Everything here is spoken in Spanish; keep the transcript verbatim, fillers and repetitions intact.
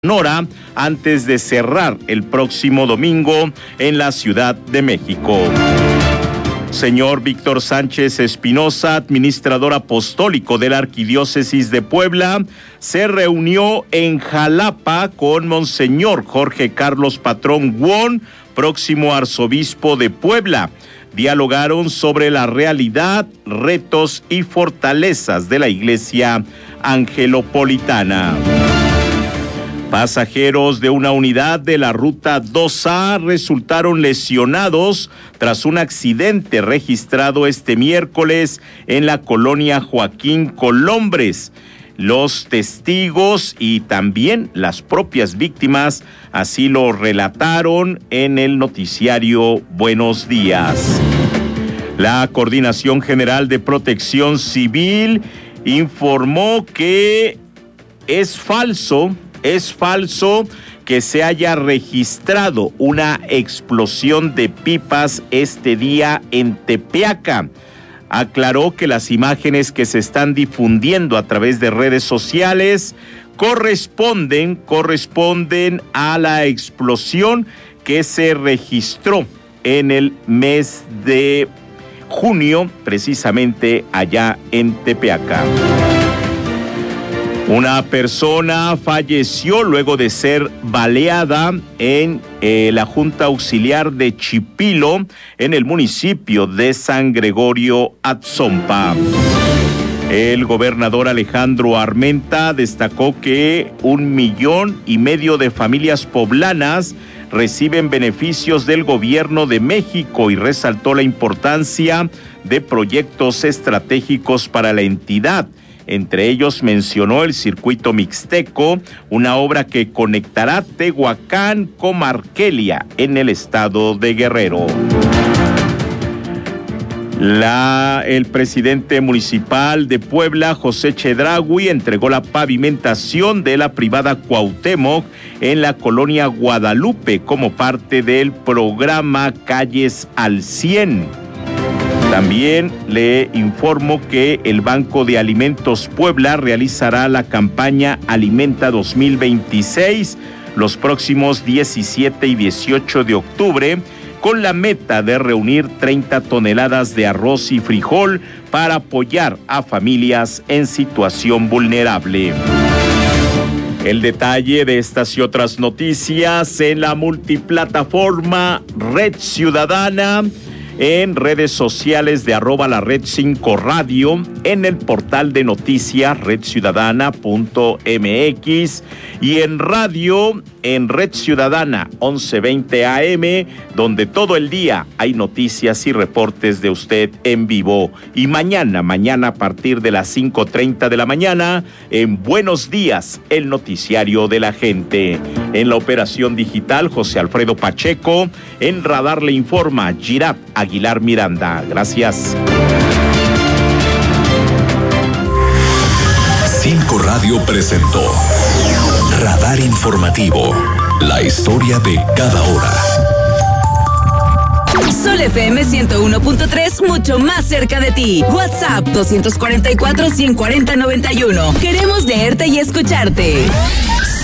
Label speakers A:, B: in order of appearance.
A: Sonora antes de cerrar el próximo domingo en la Ciudad de México. Señor Víctor Sánchez Espinosa, administrador apostólico de la Arquidiócesis de Puebla, se reunió en Jalapa con Monseñor Jorge Carlos Patrón Won, próximo arzobispo de Puebla. Dialogaron sobre la realidad, retos y fortalezas de la Iglesia Angelopolitana. Pasajeros de una unidad de la Ruta dos A resultaron lesionados tras un accidente registrado este miércoles en la colonia Joaquín Colombres. Los testigos y también las propias víctimas así lo relataron en el noticiario Buenos Días. La Coordinación General de Protección Civil informó que es falso Es falso que se haya registrado una explosión de pipas este día en Tepeaca. Aclaró que las imágenes que se están difundiendo a través de redes sociales corresponden, corresponden a la explosión que se registró en el mes de junio, precisamente allá en Tepeaca. Una persona falleció luego de ser baleada en eh, la Junta Auxiliar de Chipilo, en el municipio de San Gregorio Atzompa. El gobernador Alejandro Armenta destacó que un millón y medio de familias poblanas reciben beneficios del gobierno de México y resaltó la importancia de proyectos estratégicos para la entidad. Entre ellos mencionó el Circuito Mixteco, una obra que conectará Tehuacán con Marquelia en el estado de Guerrero. La, el presidente municipal de Puebla, José Chedraui, entregó la pavimentación de la privada Cuauhtémoc en la colonia Guadalupe como parte del programa Calles al cien. También le informo que el Banco de Alimentos Puebla realizará la campaña Alimenta dos mil veintiséis los próximos diecisiete y dieciocho de octubre con la meta de reunir treinta toneladas de arroz y frijol para apoyar a familias en situación vulnerable. El detalle de estas y otras noticias en la multiplataforma Red Ciudadana, en redes sociales de arroba la red cinco radio, en el portal de noticias red ciudadana punto m x y en radio en Red Ciudadana once veinte A M, donde todo el día hay noticias y reportes de usted en vivo. Y mañana, mañana a partir de las cinco treinta de la mañana, en Buenos Días, el noticiario de la gente. En la operación digital, José Alfredo Pacheco. En Radar le informa Girat Aguilar Miranda. Gracias.
B: Cinco Radio presentó Radar Informativo, la historia de cada hora.
C: Sol F M ciento uno punto tres, mucho más cerca de ti. WhatsApp dos cuatro cuatro, uno cinco cero cero, nueve uno. Queremos leerte y escucharte.